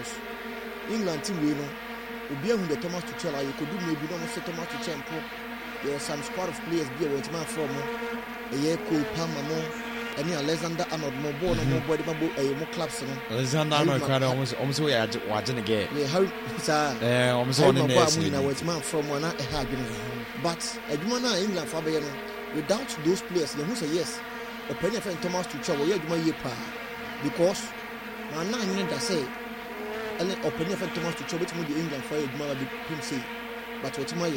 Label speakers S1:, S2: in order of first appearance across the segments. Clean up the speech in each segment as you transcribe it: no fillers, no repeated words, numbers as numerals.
S1: because England team we know obi ehun the Thomas Tuchel ayi ko do maybe no say Thomas Tuchel mpo there are some squad of players be what man from eye Cole Palmer mo any Alexander Arnold mo ball no mo body mo mo clubs no
S2: Alexander Arnold kind almost we are watching again
S1: how sir
S2: almost on the next
S1: what man from one e ha bi no but adwuma na England for be no without those players they who say yes open your friend Thomas Tuchel we adwuma ye pa because man na nyine da say ele open your friend Thomas Tuchel betimo the England for adwuma be pim say but what my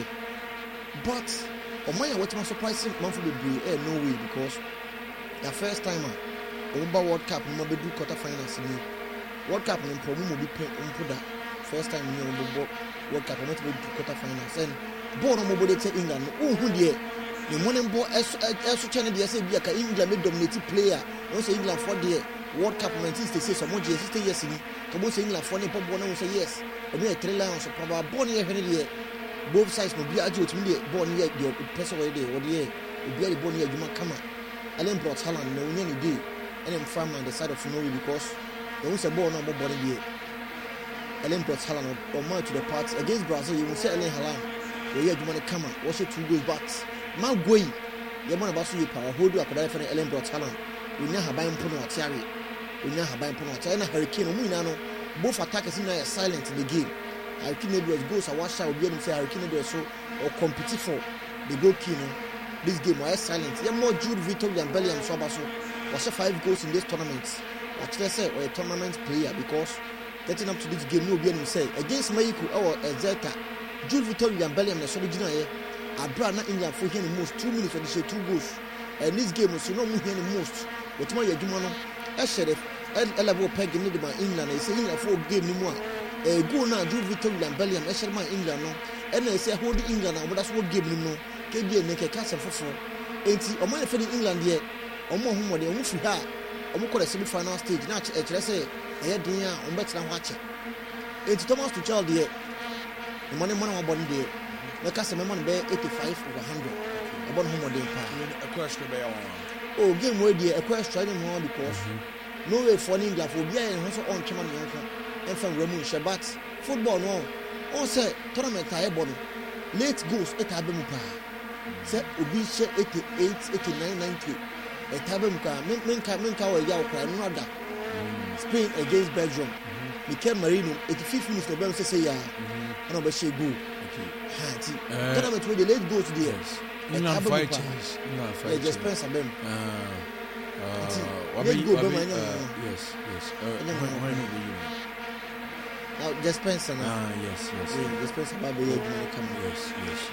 S1: but Omaya what my surprising man for the no way because the first time World Cup no be do quarter finals ni World Cup no problem mo be put that first time ni World Cup no be do quarter finals and ball no mo take England who there the morning ball so channel dey say be ka England be dominate player no say England for there World Cup man say some more years ni to say England for ni pop ball no say yes o me 3 lions so probably ball ni hwene there both sides no be ajo to me ball ni the person wey dey what there be the ball ni adwuma kama Ellen brought Haaland no any day and I'm from on the side of Norway because there was a ball no more body there. Ellen brought Haaland or more to the party against Brazil. You will say Ellen Haaland we had money come out watch it 2 goals back now going you man about you power hold you up for Ellen brought Haaland we now have buying pono atiari we now have buying pono atiari na Hurricane we now both attackers in there silent in the game. Hurricane Edwards goes a wash out be able to say Hurricane Edwards so or compete for the goal key no this game was silent. Yeah, more Jude Victor Bellingham Swabaso was 5 goals in this tournament. Actually, I say or a tournament player because getting up to this game, no be any say against Mexico or Zeta. Jude Victor Bellingham the original here. Abrana England for him the most 2 minutes when they 2 goals. And this game was no more the most. What my Yadumano, I said if level peg in England, I say England 4 game no more. A goal now Jude Victor Bellingham, I said my England no. And I say hold England now, but that's what game no. KBA neke kasa fofo enti omo na fedi England ye omo homo de omo fi ha omo kọ the semi final stage na kire say eye din a omo betra ho ache enti Thomas Tuchel de the money wa body de na kasa me money be 85 over 100 obon homo de pa
S2: a question be on
S1: oh game we de a question dem ho because no way for England for bia e ho so on twema ne ho en fa wramu shabat football no on say tournament aye bono late goals etabemu pa say obi she 88 89 90 etabemu ka menka wa ya okra no ada Spain against Belgium Mikel Merino 85 minutes no be say ya and obi she goal tournament with the late goals there
S3: England fight
S1: just press them
S3: yes
S1: now just press
S3: yes
S1: just press about the come
S3: yes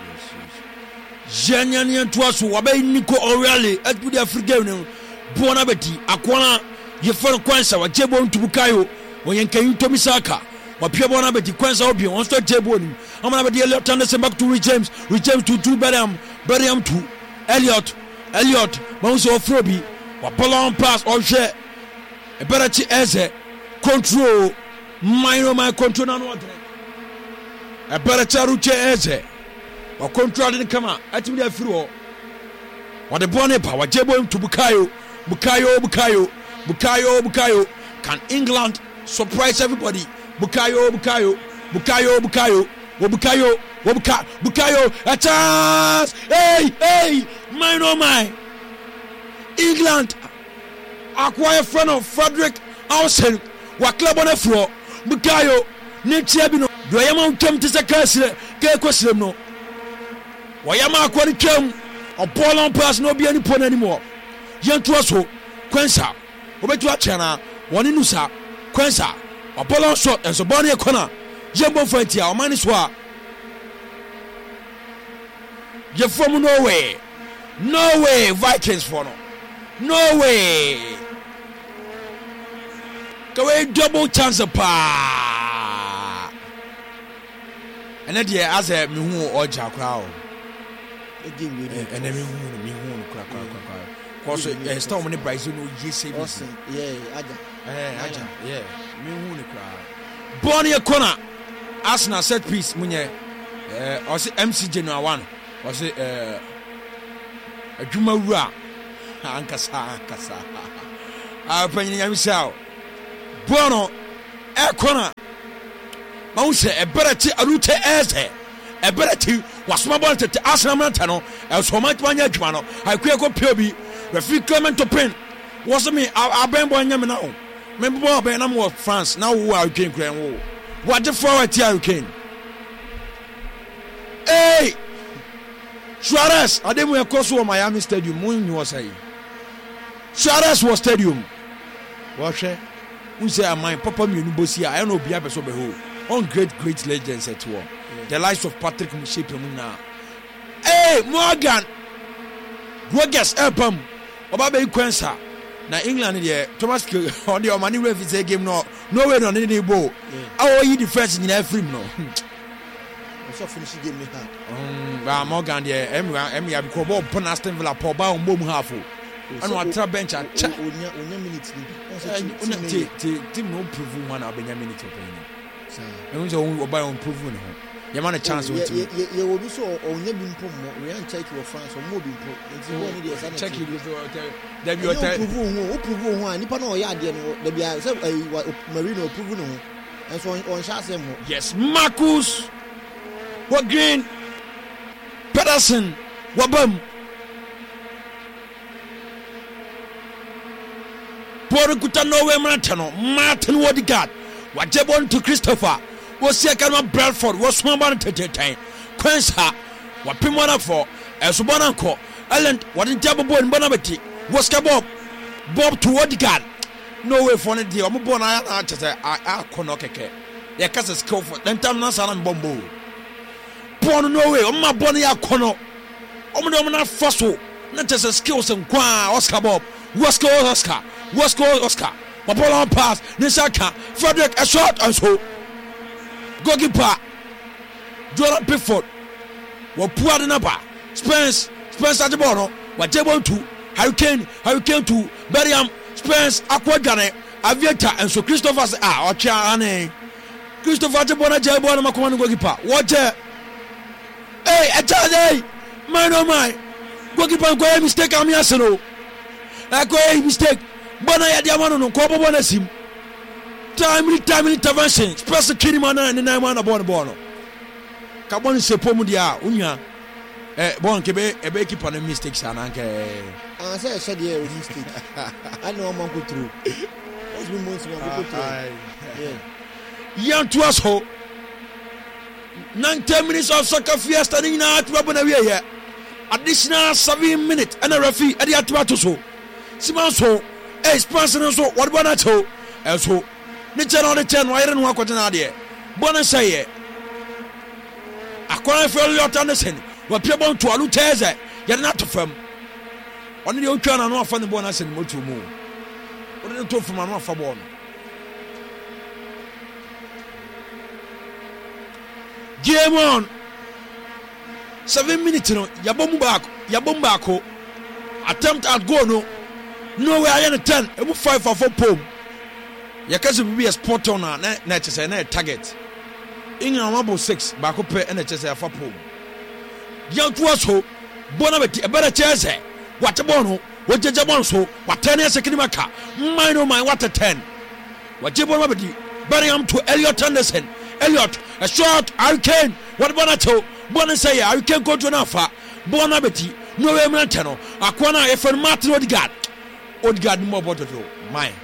S2: Janyanya twaso wabai Nico O'Reilly at the African Buona Betty Akwana Yefon Kwansa wa Jebo Ntubukayo when you Tommy Saka wa Pia Buona Betty Kwansa Obi on start Jebo I'm gonna be Elliot Anderson back to James to 2 Bellingham 2 Elliot Mouso Frobi wa ballon pass or share a better Eze control my control no a better Charuche Eze or control in come out at me through what the bonnet power Jebo to Bukayo can England surprise everybody Bukayo a chance hey my England acquire friend of Frederick Olsen wa club on the floor Bukayo netia bi no do yama twam te se kasire ke kwasirem no wa yama akwari twam o ball on pass no be any pon anymore yentu aso Kwansa obetu achana woni nusa Kwansa o ball on shot and so ball e corner Jembo Fantia o man so a you from no way Vikings for no way go away double chance pa and then there as a me hu oja kwa and then me hu kwa cause storm in Brazil no yes aja yeah me hu ni kwa Bonnie corner Arsenal set piece munye or say MC General 1 or say adwuma wura ankasa panyin yamsao Bono corner ma wo se ebereti alute eze ebereti wasoma ball tete Arsenal manta no so ma nya adwuma no akua ko pio bi referee Clement Topin was me aben boy nya me na o me bo aben na mo France na wo a Ukraine kran wo what the forward here Ukraine. Hey, Suarez, Ademu Ekoso Miami Stadium. Mun you say. Suarez was stadium. Washe. We say my papa me nubosi. I know bia beso beho. On great legends at war. The likes of Patrick Mushipe Muna. Hey, Morgan. Rogers Elpam. Obabe Quensa. Na England there. Thomas on the money referee game no way on any ball. How you defense in every no.
S1: So finish game me hard.
S2: Morgan there Emmy because ball pon Aston Villa pour ba on bom half. And what tra bench at
S1: onya minutes ni.
S2: Team no prove one abenya minute open. So we say buy on prove one. You man a chance to.
S1: You will be so onya bi mpom mo. We an check your France or mo bi mpom. Nti wo ni dey say
S2: check it
S1: there be hotel. Prove one nipa na o ya ade no there be say Marino prove no. And so on chance mo.
S2: Yes, Marcus what Green Pedersen Wabam Porukuta Norway Martino Martin Odegaard Wajebon to Christopher was second Bradford was small man time Quensa what Pimona for Esubananko Island what in Jabo in Bonabati was Bob to Odegaard no way for the Omubona I Konokeke the Casa skill for then time Nasan Bombo Born no way, my bonny akono. Omna faso, not just a skills and qua Oscar Bob, Oscar. Mapola pass, Nisaka, Frederick a shot and so. Goalkeeper Jordan Pickford. What poor the number. Spence at the bottom. What they want to Hurricane to Beriam, Spence, Aquagane, Avieta, and so Christopher Ochane. Christopher Jabona Jabona Macon goalkeeper. What hey, I tell you, man, oh my. Goalkeeper go a mistake. I'm yasino. I go a mistake. Bona ya diamano no ko bona sim. Timely intervention. Special kid man and 9 man aboard bono. Kaboni se pomu dia unya. Bon kebe ebe keep on mistakes ananke.
S1: I said yeah mistake. I know I'm go through. What's been months go through. Yeah. Young to us ho. 90 minutes of soccer fiesta ni na atuwa na wiye additional 7 minutes and a referee ade atuwa to so simanso sponsor so what bona to so ni channel the 10 wire no akotena ade bona say akwa feel your understand wa pia bon to alu teze ye na to fam oni de otwa na no afa ne bona sen moto mu oni to fam na afa bon game on 7 minutes no yabom back attempt at goal no way I 10 emu 5 for 4 pom yakase bi sport on na chese na target England mabo 6 back pe na chese afa pom yantu aso bona beti e better chese what bono wojeje bon so what 10 second maka mine what 10 wajebo beti Bellingham to Elliot Anderson Elliot a shot Hurricane what bonato bona say Hurricane go to nafa bona beti no way mantano akwana efen Martin Odegaard mo bodo mine